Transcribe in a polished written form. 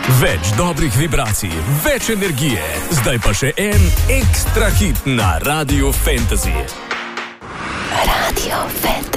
Več dobrih vibracij, več energije. Zdaj pa še en ekstra hit na Radio Fantasy. Radio Fantasy.